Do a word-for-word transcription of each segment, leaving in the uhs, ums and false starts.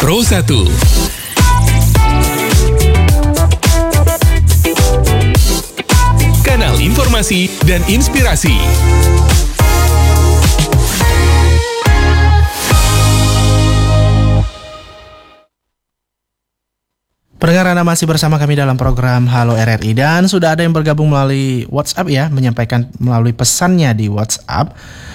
Pro satu. Kanal informasi dan inspirasi. Pendengar, Anda masih bersama kami dalam program Halo R R I, dan sudah ada yang bergabung melalui WhatsApp ya, menyampaikan melalui pesannya di WhatsApp.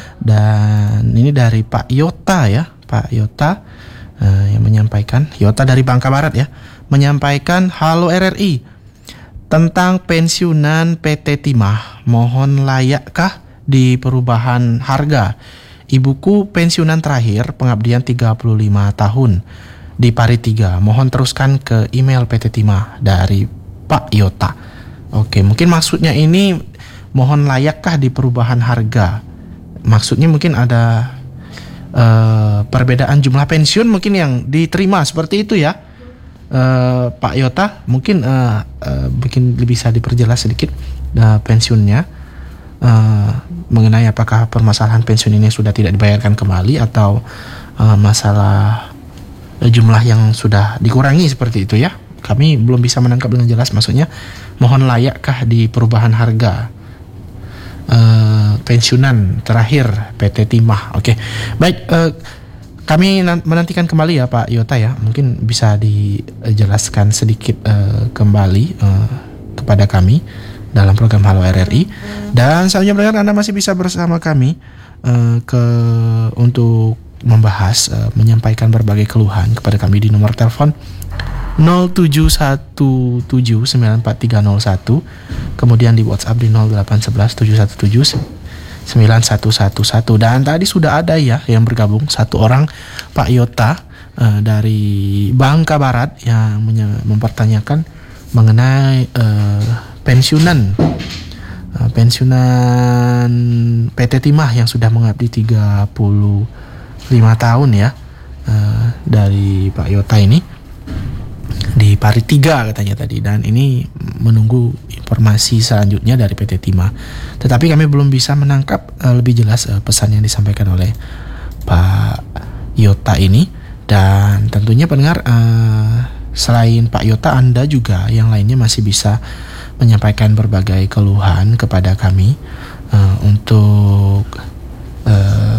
Dan ini dari Pak Yota ya, Pak Yota uh, yang menyampaikan, Yota dari Bangka Barat ya, menyampaikan Halo R R I, tentang pensiunan P T Timah, mohon layakkah di perubahan harga? Ibuku pensiunan terakhir pengabdian tiga puluh lima tahun di Pari tiga. Mohon teruskan ke email P T Timah, dari Pak Yota. Oke, mungkin maksudnya ini mohon layakkah di perubahan harga. Maksudnya mungkin ada uh, perbedaan jumlah pensiun mungkin yang diterima, seperti itu ya. Uh, Pak Yota, mungkin uh, uh, mungkin bisa diperjelas sedikit uh, pensiunnya, uh, mengenai apakah permasalahan pensiun ini sudah tidak dibayarkan kembali atau uh, masalah jumlah yang sudah dikurangi, seperti itu ya. Kami belum bisa menangkap dengan jelas maksudnya mohon layakkah di perubahan harga uh, pensiunan terakhir P T Timah. Oke, baik, uh, kami menantikan kembali ya Pak Yota ya. Mungkin bisa dijelaskan sedikit uh, kembali uh, kepada kami dalam program Halo R R I. Dan selanjutnya pendengar, Anda masih bisa bersama kami uh, ke untuk membahas, uh, menyampaikan berbagai keluhan kepada kami di nomor telepon nol tujuh satu tujuh sembilan empat tiga nol satu, kemudian di WhatsApp di nol delapan satu satu tujuh satu tujuh sembilan satu satu satu. Dan tadi sudah ada ya yang bergabung satu orang, Pak Yota uh, dari Bangka Barat, yang menye- mempertanyakan mengenai uh, pensiunan uh, pensiunan P T Timah yang sudah mengabdi tiga puluh lima tahun ya, uh, dari Pak Yota ini di Pari tiga katanya tadi, dan ini menunggu informasi selanjutnya dari P T Timah. Tetapi kami belum bisa menangkap uh, lebih jelas uh, pesan yang disampaikan oleh Pak Yota ini. Dan tentunya pendengar, uh, selain Pak Yota, Anda juga yang lainnya masih bisa menyampaikan berbagai keluhan kepada kami uh, untuk uh,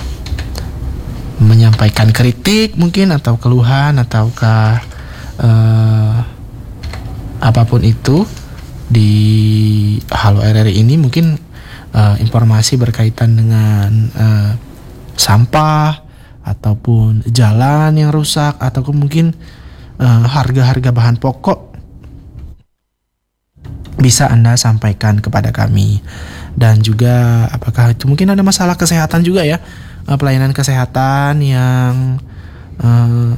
menyampaikan kritik mungkin, atau keluhan, ataukah uh, apapun itu di Halo R R I ini. Mungkin uh, informasi berkaitan dengan uh, sampah, ataupun jalan yang rusak, ataupun mungkin uh, harga-harga bahan pokok, bisa Anda sampaikan kepada kami. Dan juga apakah itu mungkin ada masalah kesehatan juga ya, uh, pelayanan kesehatan yang uh,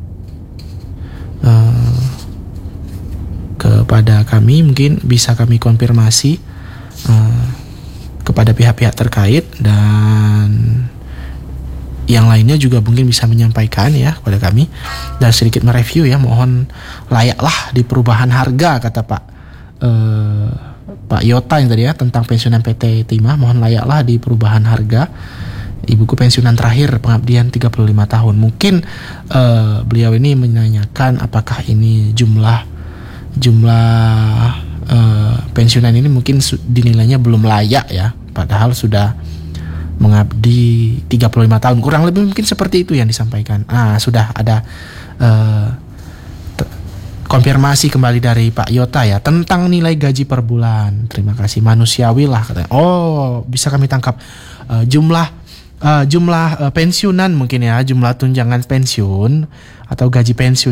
uh, kepada kami, mungkin bisa kami konfirmasi uh, kepada pihak-pihak terkait. Dan yang lainnya juga mungkin bisa menyampaikan ya kepada kami, dan sedikit mereview ya, mohon layaklah di perubahan harga, kata Pak uh, Pak Yota yang tadi ya, tentang pensiunan P T Timah, mohon layaklah di perubahan harga. Ibuku pensiunan terakhir pengabdian tiga puluh lima tahun. Mungkin uh, beliau ini menanyakan apakah ini jumlah jumlah uh, pensiunan ini mungkin su- dinilainya belum layak ya, padahal sudah mengabdi tiga puluh lima tahun, kurang lebih mungkin seperti itu yang disampaikan. Ah, sudah ada uh, t- konfirmasi kembali dari Pak Yota ya, tentang nilai gaji per bulan. Terima kasih, manusiawi lah katanya. Oh, bisa kami tangkap uh, jumlah uh, jumlah uh, pensiunan mungkin ya, jumlah tunjangan pensiun atau gaji pensiun